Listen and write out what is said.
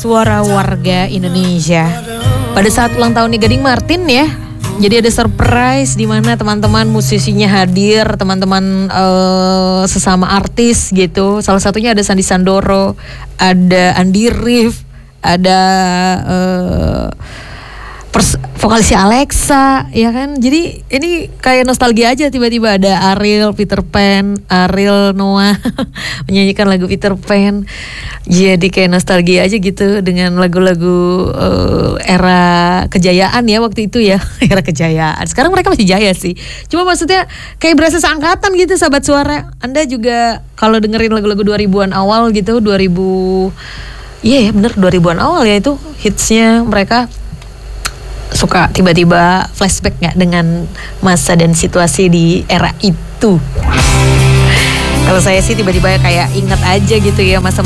Suara Warga Indonesia. Pada saat ulang tahunnya Gading Martin ya, jadi ada surprise di mana teman-teman musisinya hadir, teman-teman sesama artis gitu. Salah satunya ada Sandy Sandoro, ada Andi Rif, ada vokalisnya Alexa, ya kan. Jadi ini kayak nostalgia aja, tiba-tiba ada Ariel, Peter Pan, Ariel Noah menyanyikan lagu Peter Pan. Jadi kayak nostalgia aja gitu dengan lagu-lagu era kejayaan ya waktu itu ya, era kejayaan. Sekarang mereka masih jaya sih. Cuma maksudnya kayak berasa seangkatan gitu sahabat suara. Anda juga kalau dengerin lagu-lagu 2000-an awal gitu, 2000, iya ya bener 2000-an awal ya itu hitsnya mereka. Suka tiba-tiba flashback gak dengan masa dan situasi di era itu. Kalau saya sih tiba-tiba kayak ingat aja gitu ya masa